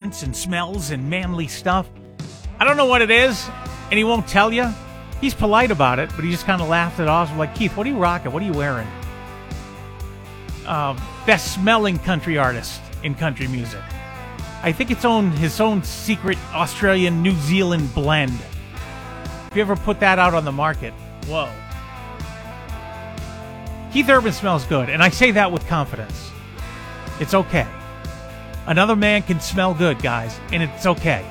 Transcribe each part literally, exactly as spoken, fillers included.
scents and smells and manly stuff. I don't know what it is, and he won't tell you. He's polite about it, but he just kind of laughed it off. I'm like, Keith, what are you rocking? What are you wearing? Um, best smelling country artist in country music. I think it's own his own secret Australian New Zealand blend. If you ever put that out on the market, whoa. Keith Urban smells good, and I say that with confidence. It's okay. Another man can smell good, guys, and it's okay.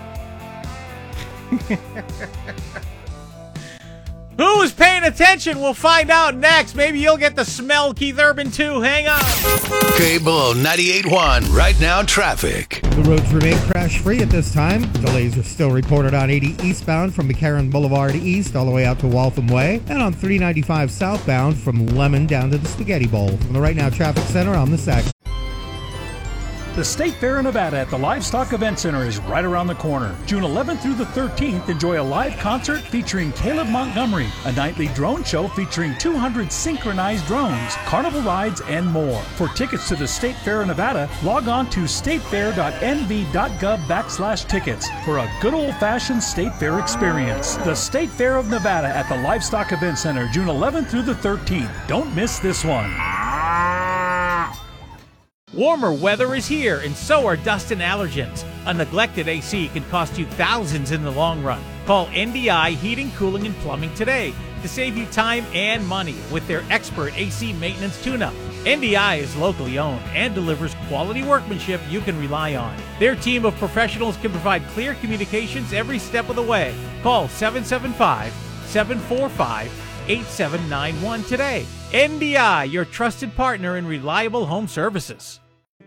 Who is paying attention? We'll find out next. Maybe you'll get to smell Keith Urban too. Hang on. Cable ninety-eight point one. Right now, traffic. The roads remain crash-free at this time. Delays are still reported on eighty eastbound from McCarran Boulevard east all the way out to Waltham Way, and on three ninety-five southbound from Lemon down to the Spaghetti Bowl. From the Right Now Traffic Center, I'm the Sack. The State Fair of Nevada at the Livestock Event Center is right around the corner. June eleventh through the thirteenth, enjoy a live concert featuring Caleb Montgomery, a nightly drone show featuring two hundred synchronized drones, carnival rides, and more. For tickets to the State Fair of Nevada, log on to statefair.nv.gov backslash tickets for a good old-fashioned State Fair experience. The State Fair of Nevada at the Livestock Event Center, June eleventh through the thirteenth. Don't miss this one. Warmer weather is here, and so are dust and allergens. A neglected A C can cost you thousands in the long run. Call N D I Heating, Cooling, and Plumbing today to save you time and money with their expert A C maintenance tune-up. N D I is locally owned and delivers quality workmanship you can rely on. Their team of professionals can provide clear communications every step of the way. Call seven seven five, seven four five, eight seven nine one today. N D I, your trusted partner in reliable home services.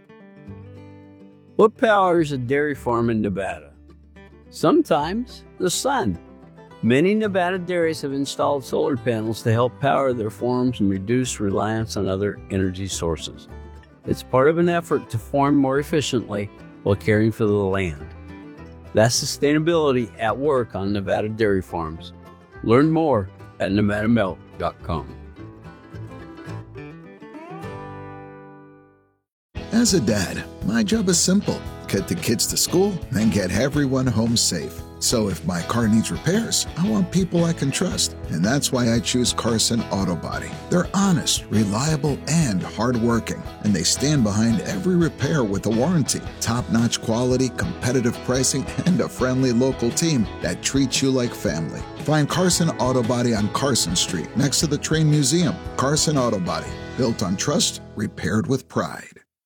What powers a dairy farm in Nevada? Sometimes the sun. Many Nevada dairies have installed solar panels to help power their farms and reduce reliance on other energy sources. It's part of an effort to farm more efficiently while caring for the land. That's sustainability at work on Nevada dairy farms. Learn more at nevada milk dot com. As a dad, my job is simple. Get the kids to school and get everyone home safe. So if my car needs repairs, I want people I can trust. And that's why I choose Carson Auto Body. They're honest, reliable, and hardworking. And they stand behind every repair with a warranty. Top-notch quality, competitive pricing, and a friendly local team that treats you like family. Find Carson Auto Body on Carson Street, next to the Train Museum. Carson Auto Body, built on trust, repaired with pride.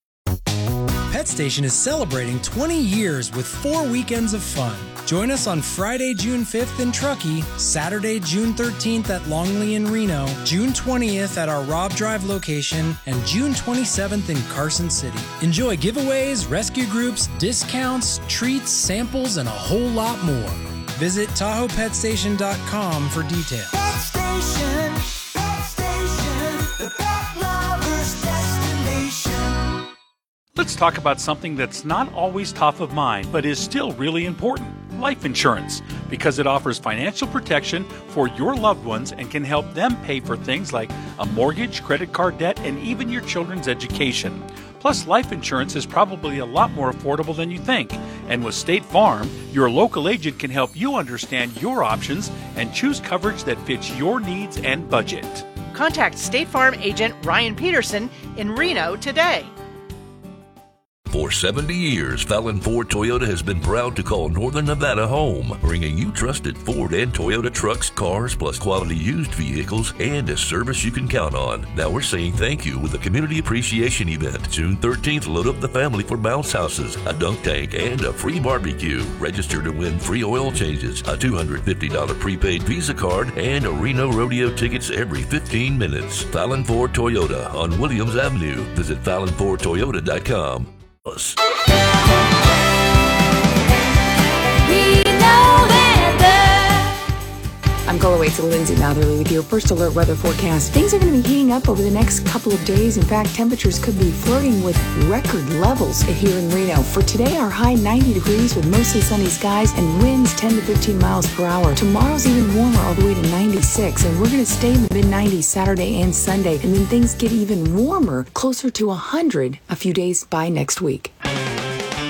Pet Station is celebrating twenty years with four weekends of fun. Join us on Friday, June fifth in Truckee, Saturday, June thirteenth at Longley in Reno, June twentieth at our Robb Drive location, and June twenty-seventh in Carson City. Enjoy giveaways, rescue groups, discounts, treats, samples, and a whole lot more. Visit Tahoe Pet Station dot com for details. Pet Station, Pet Station, the pet lover's destination. Let's talk about something that's not always top of mind, but is still really important. Life insurance, because it offers financial protection for your loved ones and can help them pay for things like a mortgage, credit card debt, and even your children's education. Plus, life insurance is probably a lot more affordable than you think. And with State Farm, your local agent can help you understand your options and choose coverage that fits your needs and budget. Contact State Farm agent Ryan Peterson in Reno today. For seventy years, Fallon Ford Toyota has been proud to call Northern Nevada home, bringing you trusted Ford and Toyota trucks, cars, plus quality used vehicles, and a service you can count on. Now we're saying thank you with a community appreciation event. June thirteenth, load up the family for bounce houses, a dunk tank, and a free barbecue. Register to win free oil changes, a two hundred fifty dollars prepaid Visa card, and a Reno Rodeo tickets every fifteen minutes. Fallon Ford Toyota on Williams Avenue. Visit fallon ford toyota dot com. I'm Gola Waits and Lindsay Matherly with your First Alert weather forecast. Things are going to be heating up over the next couple of days. In fact, temperatures could be flirting with record levels here in Reno. For today, our high ninety degrees with mostly sunny skies and winds ten to fifteen miles per hour. Tomorrow's even warmer, all the way to ninety-six, and we're going to stay in the mid nineties Saturday and Sunday. And then things get even warmer, closer to one hundred a few days by next week.